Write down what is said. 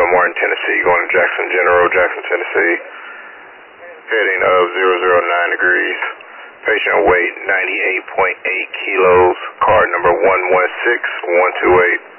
Martin, Tennessee, going to Jackson General, Jackson, Tennessee. Heading of 009 degrees. Patient weight 98.8 kilos. Card number 116128.